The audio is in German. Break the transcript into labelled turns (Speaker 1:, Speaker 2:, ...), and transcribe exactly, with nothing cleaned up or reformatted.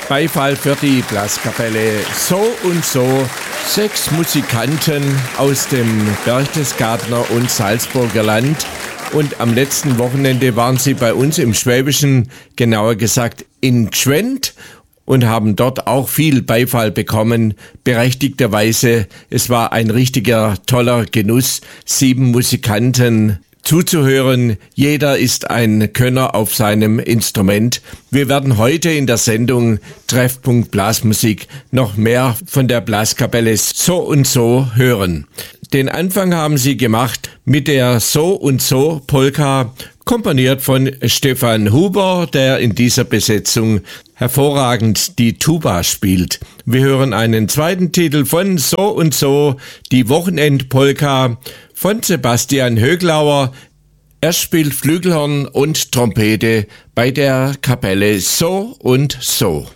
Speaker 1: Beifall für die Blaskapelle So und So. Sechs Musikanten aus dem Berchtesgadener und Salzburger Land. Und am letzten Wochenende waren sie bei uns im Schwäbischen, genauer gesagt in Gschwend, und haben dort auch viel Beifall bekommen, berechtigterweise. Es war ein richtiger toller Genuss, sieben Musikanten zuzuhören. Jeder ist ein Könner auf seinem Instrument. Wir werden heute in der Sendung Treffpunkt Blasmusik noch mehr von der Blaskapelle So und So hören. Den Anfang haben sie gemacht mit der So und So Polka, komponiert von Stefan Huber, der in dieser Besetzung hervorragend die Tuba spielt. Wir hören einen zweiten Titel von So und So, die Wochenendpolka von Sebastian Höglauer. Er spielt Flügelhorn und Trompete bei der Kapelle So und So.